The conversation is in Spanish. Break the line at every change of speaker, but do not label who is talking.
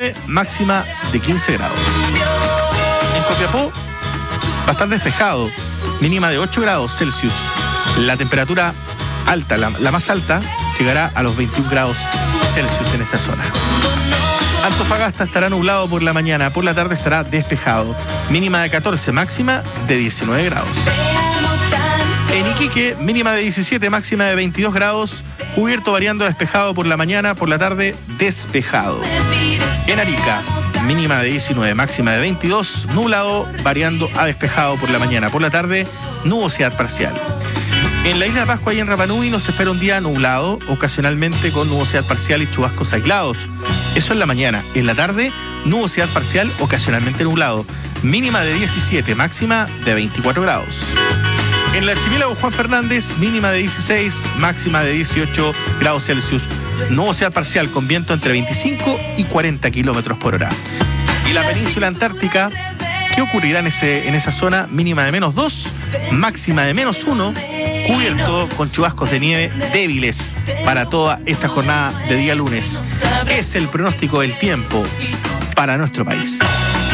máxima de 15 grados. En Copiapó, bastante despejado, mínima de 8 grados Celsius. La temperatura alta, la más alta, llegará a los 21 grados Celsius en esa zona. Antofagasta estará nublado por la mañana, por la tarde estará despejado. Mínima de 14, máxima de 19 grados. En Iquique, mínima de 17, máxima de 22 grados, cubierto variando a despejado por la mañana, por la tarde despejado. En Arica, mínima de 19, máxima de 22, nublado variando a despejado por la mañana, por la tarde nubosidad parcial. En la isla de Pascua y en Rapa Nui nos espera un día nublado, ocasionalmente con nubosidad parcial y chubascos aislados. Eso en la mañana. En la tarde, nubosidad parcial, ocasionalmente nublado. Mínima de 17, máxima de 24 grados. En el archipiélago Juan Fernández, mínima de 16, máxima de 18 grados Celsius. Nubosidad parcial con viento entre 25 y 40 kilómetros por hora. Y la península antártica, ¿qué ocurrirá en esa zona? Mínima de menos 2, máxima de menos 1, cubierto con chubascos de nieve débiles para toda esta jornada de día lunes. Es el pronóstico del tiempo para nuestro país.